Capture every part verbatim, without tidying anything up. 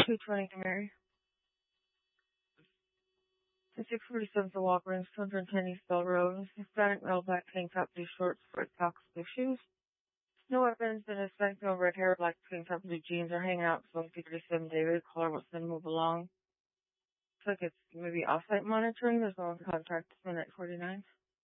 two twenty Mary. The six forty-seven to Walker Range, two ten East Bell Road. Hispanic male, black tank top, blue shorts, red socks, blue shoes. No weapons, been Hispanic male, red hair, black tank top, blue jeans are hanging out. So two thirty-seven David, caller wants to move along. Looks like it's maybe off-site monitoring. There's no contact at minute forty-nine.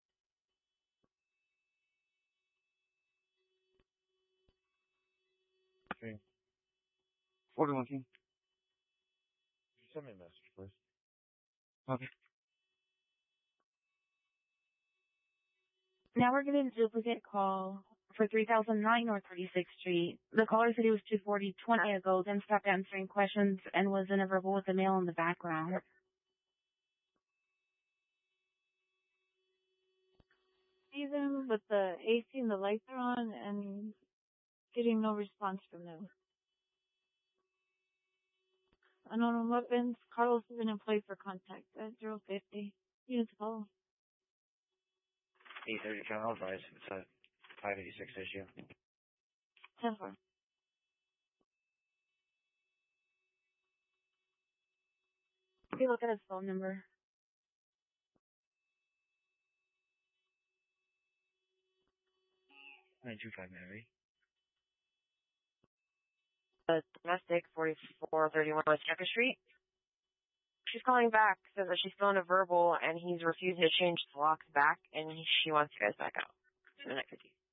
Okay. forty-one King. Send me a message, please. Okay. Now we're getting a duplicate call for three thousand nine North thirty-sixth Street. The caller said he was two forty twenty ago, then stopped answering questions and was in a verbal with a male in the background. See them, but the A C and the lights are on and getting no response from them. Unknown weapons. Carlos has been employed for contact at zero fifty. Units call. eight thirty I'll advise. It's a five eighty-six issue. ten four. Take a look at his phone number. nine two five Mary. Uh, domestic, forty-four thirty-one West Jefferson Street. She's calling back, says that she's still in a verbal, and he's refusing to change the locks back, and he, she wants you guys back out. So the next fifty.